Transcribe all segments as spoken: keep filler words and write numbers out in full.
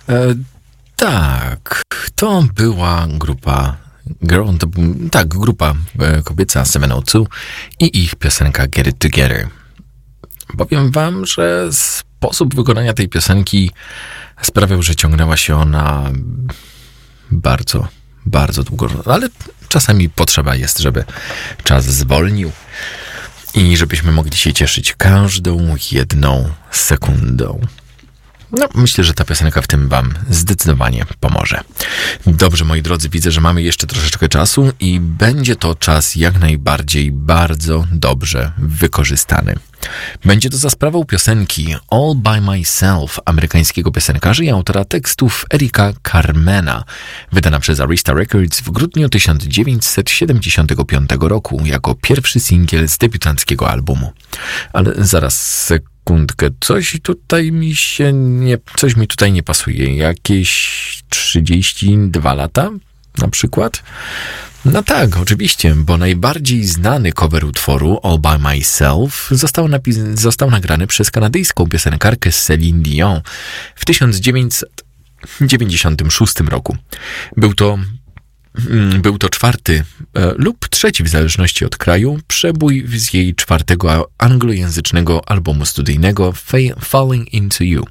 E, tak, to była grupa, girl, to, tak, grupa e, kobieca Seven O Two i ich piosenka Get It Together. Powiem wam, że sposób wykonania tej piosenki sprawiał, że ciągnęła się ona bardzo, bardzo długo, ale czasami potrzeba jest, żeby czas zwolnił i żebyśmy mogli się cieszyć każdą jedną sekundą. No, myślę, że ta piosenka w tym wam zdecydowanie pomoże. Dobrze, moi drodzy, widzę, że mamy jeszcze troszeczkę czasu i będzie to czas jak najbardziej bardzo dobrze wykorzystany. Będzie to za sprawą piosenki All By Myself amerykańskiego piosenkarza i autora tekstów Erika Carmena, wydana przez Arista Records w grudniu tysiąc dziewięćset siedemdziesiątego piątego roku jako pierwszy singiel z debiutanckiego albumu. Ale zaraz sekundkę, coś tutaj mi się nie, coś mi tutaj nie pasuje. Jakieś trzydzieści dwa lata na przykład? No tak, oczywiście, bo najbardziej znany cover utworu All By Myself został, napis- został nagrany przez kanadyjską piosenkarkę Celine Dion w tysiąc dziewięćset dziewięćdziesiątym szóstym roku. Był to Był to czwarty e, lub trzeci, w zależności od kraju, przebój z jej czwartego anglojęzycznego albumu studyjnego Fa- Falling Into You.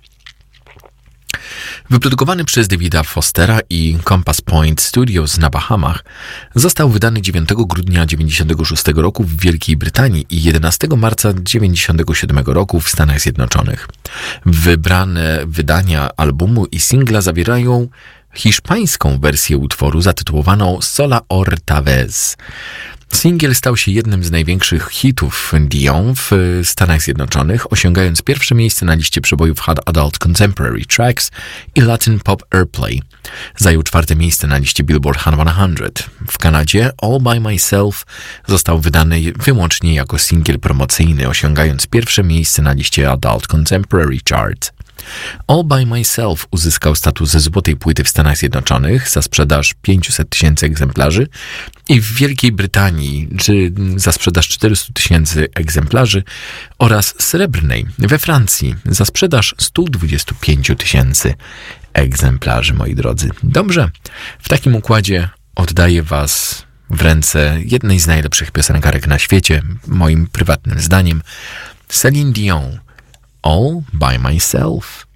Wyprodukowany przez Davida Fostera i Compass Point Studios na Bahamach, został wydany dziewiątego grudnia dziewięćdziesiątego szóstego roku w Wielkiej Brytanii i jedenastego marca dziewięćdziesiątego siódmego roku w Stanach Zjednoczonych. Wybrane wydania albumu i singla zawierają hiszpańską wersję utworu zatytułowaną Sola Otra Vez. Singiel stał się jednym z największych hitów Dion w Stanach Zjednoczonych, osiągając pierwsze miejsce na liście przebojów Hot Adult Contemporary Tracks i Latin Pop Airplay. Zajął czwarte miejsce na liście Billboard Hot sto. W Kanadzie All By Myself został wydany wyłącznie jako singiel promocyjny, osiągając pierwsze miejsce na liście Adult Contemporary Chart. All By Myself uzyskał status złotej płyty w Stanach Zjednoczonych za sprzedaż pięćset tysięcy egzemplarzy i w Wielkiej Brytanii czy za sprzedaż czterysta tysięcy egzemplarzy oraz srebrnej we Francji za sprzedaż sto dwadzieścia pięć tysięcy egzemplarzy, moi drodzy. Dobrze, w takim układzie oddaję was w ręce jednej z najlepszych piosenkarek na świecie, moim prywatnym zdaniem, Celine Dion. All By Myself.